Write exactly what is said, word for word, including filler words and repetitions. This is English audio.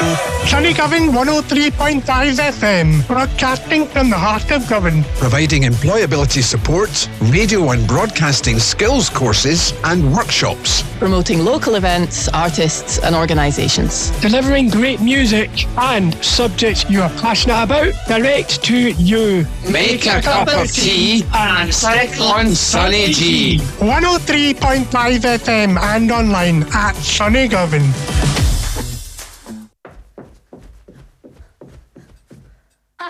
Sunnygovan one oh three point five F M, broadcasting from the heart of Govan. Providing employability support, radio and broadcasting skills courses and workshops. Promoting local events, artists and organisations. Delivering great music and subjects you are passionate about direct to you. Make a cup of tea and click on Sunny G. one oh three point five F M and online at Sunnygovan.